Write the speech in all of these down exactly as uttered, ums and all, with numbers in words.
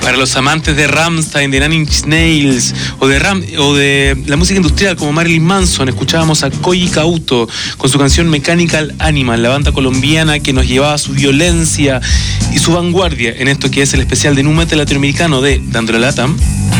Para los amantes de Rammstein, de Nine Inch Nails o de, Ram, o de la música industrial como Marilyn Manson, escuchábamos a Koji Kauto con su canción Mechanical Animal, la banda colombiana que nos llevaba su violencia y su vanguardia en esto que es el especial de nu metal latinoamericano de Dándole Latam.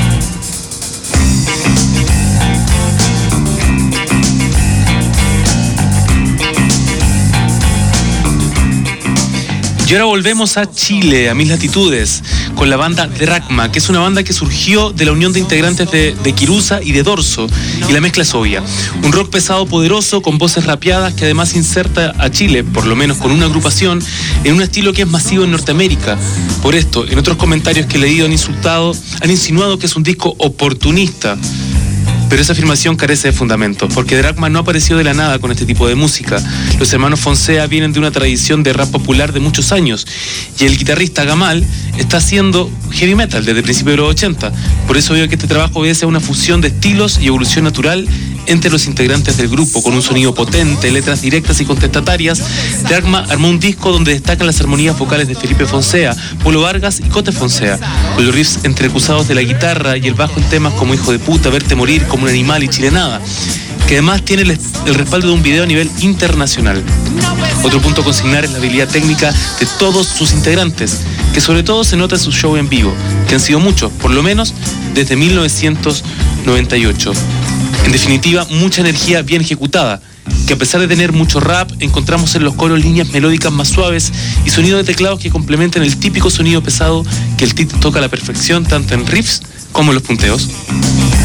Y ahora volvemos a Chile, a mis latitudes, con la banda Dracma, que es una banda que surgió de la unión de integrantes de, de Kirusa y de Dorso, y la mezcla es obvia. Un rock pesado poderoso con voces rapeadas que además inserta a Chile, por lo menos con una agrupación, en un estilo que es masivo en Norteamérica. Por esto, en otros comentarios que he leído han insultado, han insinuado que es un disco oportunista. Pero esa afirmación carece de fundamento, porque Dracma no apareció de la nada con este tipo de música. Los hermanos Fonsea vienen de una tradición de rap popular de muchos años, y el guitarrista Gamal está haciendo heavy metal desde principios de los ochenta. Por eso veo que este trabajo obedece a una fusión de estilos y evolución natural entre los integrantes del grupo, con un sonido potente, letras directas y contestatarias. Dracma armó un disco donde destacan las armonías vocales de Felipe Fonsea, Polo Vargas y Cote Fonsea, con los riffs entrecruzados de la guitarra y el bajo en temas como Hijo de Puta, Verte Morir, Como un Animal y Chilenada, que además tiene el, el respaldo de un video a nivel internacional. Otro punto a consignar es la habilidad técnica de todos sus integrantes, que sobre todo se nota en sus shows en vivo, que han sido muchos, por lo menos desde mil novecientos noventa y ocho. En definitiva, mucha energía bien ejecutada, que a pesar de tener mucho rap, encontramos en los coros líneas melódicas más suaves y sonidos de teclados que complementan el típico sonido pesado que el Tit toca a la perfección tanto en riffs como en los punteos.